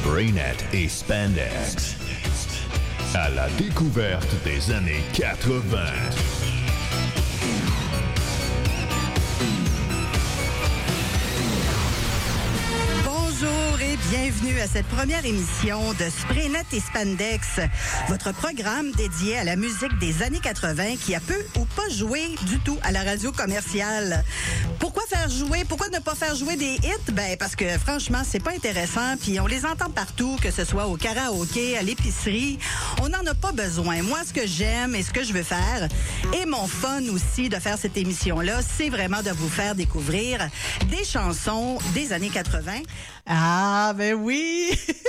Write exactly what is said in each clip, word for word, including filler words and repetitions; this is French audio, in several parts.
Spraynet et Spandex. À la découverte des années quatre-vingt. Bonjour et bienvenue à cette première émission de Spraynet et Spandex, votre programme dédié à la musique des années quatre-vingt qui a peu ou pas joué du tout à la radio commerciale. Pourquoi faire jouer? Pourquoi ne pas faire jouer des hits? Ben parce que franchement, c'est pas intéressant, puis on les entend partout, que ce soit au karaoké, à l'épicerie. On n'en a pas besoin. Moi, ce que j'aime et ce que je veux faire, et mon fun aussi de faire cette émission-là, c'est vraiment de vous faire découvrir des chansons des années quatre-vingt. Ah, ben oui!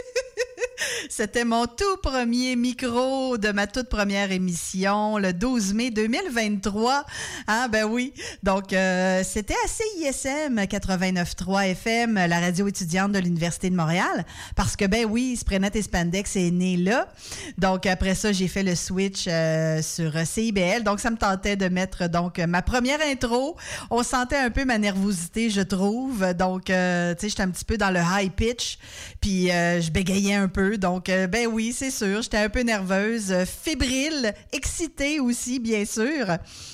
C'était mon tout premier micro de ma toute première émission, le douze mai deux mille vingt-trois. Ah, ben oui. Donc, euh, c'était à C I S M quatre-vingt-neuf trois F M, la radio étudiante de l'Université de Montréal. Parce que, ben oui, Spraynet et Spandex est né là. Donc, après ça, j'ai fait le switch euh, sur C I B L. Donc, ça me tentait de mettre donc ma première intro. On sentait un peu ma nervosité, je trouve. Donc, euh, tu sais, j'étais un petit peu dans le high pitch. Puis, euh, je bégayais un peu. Donc, euh, ben oui, c'est sûr, j'étais un peu nerveuse, euh, fébrile, excitée aussi, bien sûr.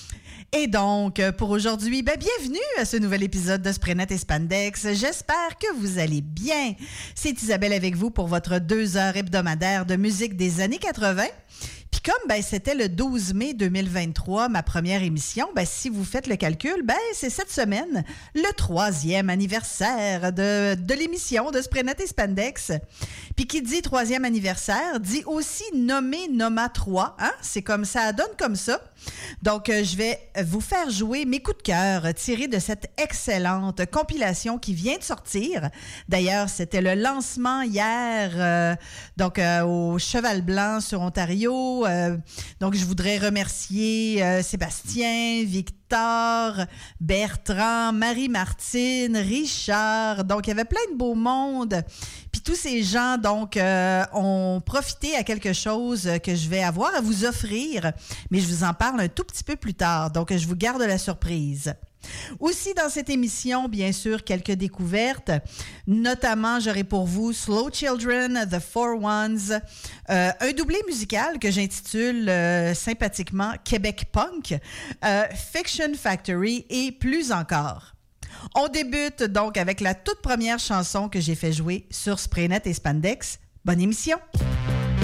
Et donc, pour aujourd'hui, ben bienvenue à ce nouvel épisode de Spraynet et Spandex. J'espère que vous allez bien. C'est Isabelle avec vous pour votre deux heures hebdomadaire de musique des années quatre-vingt. Puis comme ben c'était le douze mai deux mille vingt-trois, ma première émission, ben si vous faites le calcul, ben c'est cette semaine le troisième anniversaire de, de l'émission de Spraynet et Spandex. Puis qui dit troisième anniversaire, dit aussi nommer Noma trois, hein? C'est comme ça, donne comme ça. Donc, euh, je vais vous faire jouer mes coups de cœur tirés de cette excellente compilation qui vient de sortir. D'ailleurs, c'était le lancement hier, euh, donc euh, au Cheval Blanc sur Ontario. Euh, donc, je voudrais remercier euh, Sébastien, Victor, Bertrand, Marie-Martine, Richard. Donc, il y avait plein de beau monde. Puis tous ces gens, donc, euh, ont profité à quelque chose que je vais avoir à vous offrir, mais je vous en parle un tout petit peu plus tard. Donc, je vous garde la surprise. Aussi dans cette émission, bien sûr, quelques découvertes. Notamment, j'aurai pour vous Slow Children, The Four Ones, euh, un doublé musical que j'intitule euh, sympathiquement Québec Punk, euh, Fiction Factory et plus encore. On débute donc avec la toute première chanson que j'ai fait jouer sur Spraynet et Spandex. Bonne émission!